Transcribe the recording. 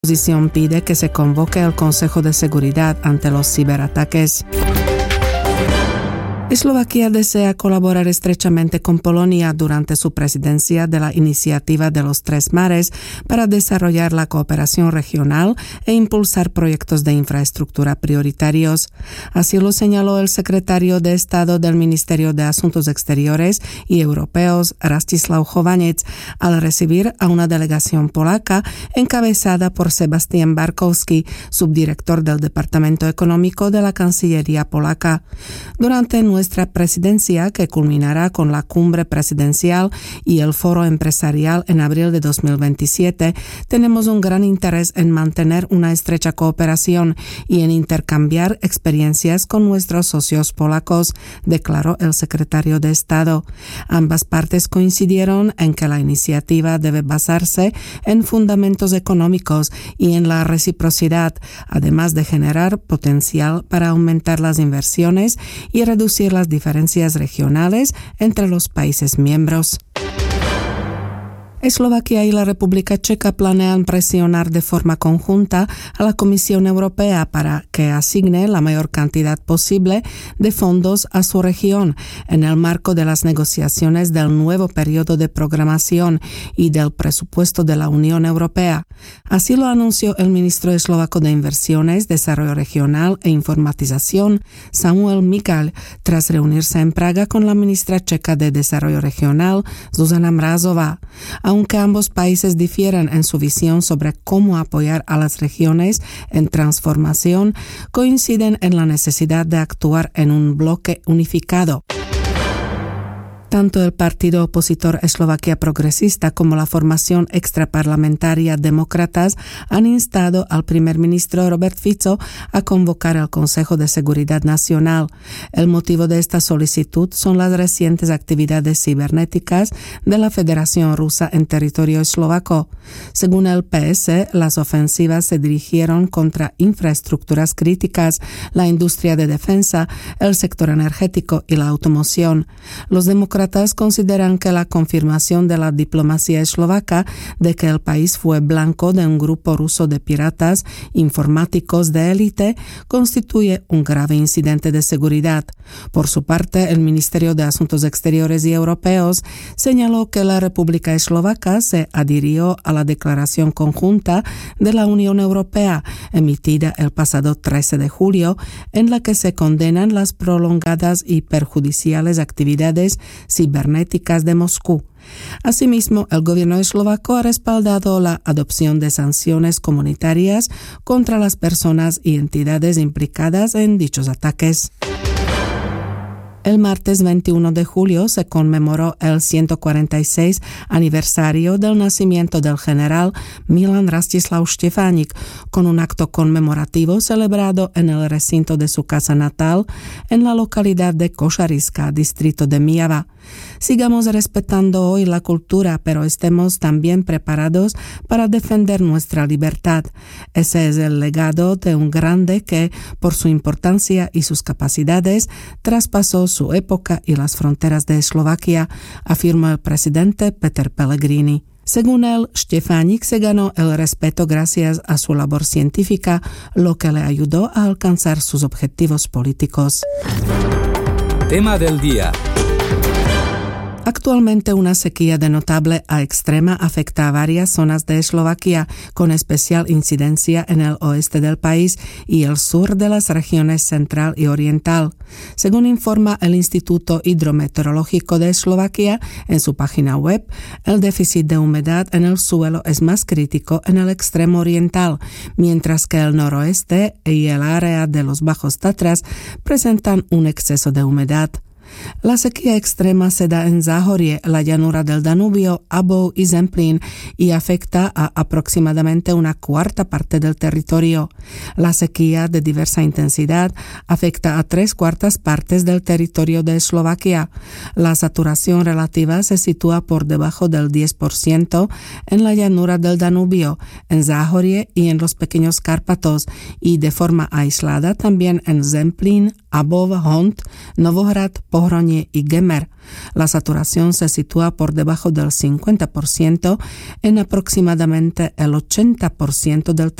La oposición pide que se convoque el Consejo de Seguridad ante los ciberataques. Eslovaquia desea colaborar estrechamente con Polonia durante su presidencia de la Iniciativa de los Tres Mares para desarrollar la cooperación regional e impulsar proyectos de infraestructura prioritarios. Así lo señaló el secretario de Estado del Ministerio de Asuntos Exteriores y Europeos, Rastislav Chovanec, al recibir a una delegación polaca encabezada por Sebastian Barkowski, subdirector del Departamento Económico de la Cancillería polaca. Durante nuestra presidencia, que culminará con la cumbre presidencial y el foro empresarial en abril de 2027, tenemos un gran interés en mantener una estrecha cooperación y en intercambiar experiencias con nuestros socios polacos, declaró el secretario de Estado. Ambas partes coincidieron en que la iniciativa debe basarse en fundamentos económicos y en la reciprocidad, además de generar potencial para aumentar las inversiones y reducir las diferencias regionales entre los países miembros. Eslovaquia y la República Checa planean presionar de forma conjunta a la Comisión Europea para que asigne la mayor cantidad posible de fondos a su región en el marco de las negociaciones del nuevo periodo de programación y del presupuesto de la Unión Europea. Así lo anunció el ministro eslovaco de Inversiones, Desarrollo Regional e Informatización, Samuel Mikal, tras reunirse en Praga con la ministra checa de Desarrollo Regional, Zuzana Mrazová. Aunque ambos países difieren en su visión sobre cómo apoyar a las regiones en transformación, coinciden en la necesidad de actuar en un bloque unificado. Tanto el partido opositor Eslovaquia Progresista como la formación extraparlamentaria Demócratas han instado al primer ministro Robert Fico a convocar el Consejo de Seguridad Nacional. El motivo de esta solicitud son las recientes actividades cibernéticas de la Federación Rusa en territorio eslovaco. Según el PS, las ofensivas se dirigieron contra infraestructuras críticas, la industria de defensa, el sector energético y la automoción. Los demócratas consideran que la confirmación de la diplomacia eslovaca de que el país fue blanco de un grupo ruso de piratas informáticos de élite constituye un grave incidente de seguridad. Por su parte, el Ministerio de Asuntos Exteriores y Europeos señaló que la República Eslovaca se adhirió a la Declaración Conjunta de la Unión Europea, emitida el pasado 13 de julio, en la que se condenan las prolongadas y perjudiciales actividades cibernéticas de Moscú. Asimismo, el gobierno eslovaco ha respaldado la adopción de sanciones comunitarias contra las personas y entidades implicadas en dichos ataques. El martes 21 de julio se conmemoró el 146 aniversario del nacimiento del general Milan Rastislav Štefánik, con un acto conmemorativo celebrado en el recinto de su casa natal, en la localidad de Košariska, distrito de Mijava. Sigamos respetando hoy la cultura, pero estemos también preparados para defender nuestra libertad. Ese es el legado de un grande que, por su importancia y sus capacidades, traspasó su época y las fronteras de Eslovaquia, afirmó el presidente Peter Pellegrini. Según él, Štefánik se ganó el respeto gracias a su labor científica, lo que le ayudó a alcanzar sus objetivos políticos. Tema del día. Actualmente una sequía de notable a extrema afecta a varias zonas de Eslovaquia, con especial incidencia en el oeste del país y el sur de las regiones central y oriental. Según informa el Instituto Hidrometeorológico de Eslovaquia en su página web, el déficit de humedad en el suelo es más crítico en el extremo oriental, mientras que el noroeste y el área de los Bajos Tatras presentan un exceso de humedad. La sequía extrema se da en Záhorie, la llanura del Danubio, Abou y Zemplín y afecta a aproximadamente una cuarta parte del territorio. La sequía de diversa intensidad afecta a 3/4 partes del territorio de Eslovaquia. La saturación relativa se sitúa por debajo del 10% en la llanura del Danubio, en Záhorie y en los Pequeños Cárpatos, y de forma aislada también en Zemplín, Abov, Hont, Novohrad, Pohronie y Gemer. La saturación se sitúa por debajo del 50% en aproximadamente el 80% del